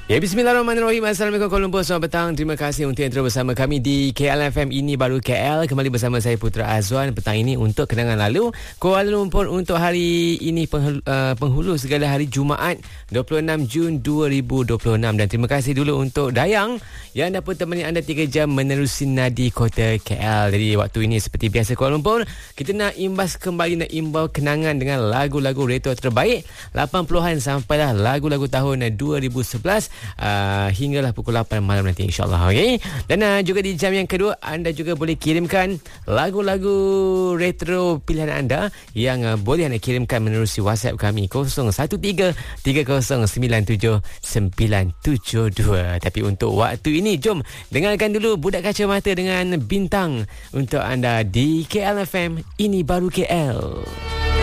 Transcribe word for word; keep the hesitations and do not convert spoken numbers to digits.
Ya, bismillahirrahmanirrahim. Assalamualaikum Kuala Lumpur. Selamat petang. Terima kasih untuk yang terus bersama kami di K L F M Ini Baru K L. Kembali bersama saya Putra Azwan petang ini untuk kenangan lalu Kuala Lumpur untuk hari ini penghulu, uh, penghulu segala hari Jumaat dua puluh enam Jun dua ribu dua puluh enam. Dan terima kasih dulu untuk Dayang yang dapat temani anda tiga jam menerusi nadi kota K L. Jadi waktu ini seperti biasa Kuala Lumpur, kita nak imbas kembali, nak imbau kenangan dengan lagu-lagu retro terbaik lapan puluhan sampailah lagu-lagu tahun dua ribu sebelas. Uh, hinggalah pukul lapan malam nanti insyaAllah. Okay? Dan uh, juga di jam yang kedua, anda juga boleh kirimkan lagu-lagu retro pilihan anda yang uh, boleh anda kirimkan menerusi WhatsApp kami kosong satu tiga tiga kosong sembilan tujuh sembilan tujuh dua. Tapi untuk waktu ini, jom dengarkan dulu Budak Kacamata dengan Bintang untuk anda di K L F M Ini Baru K L.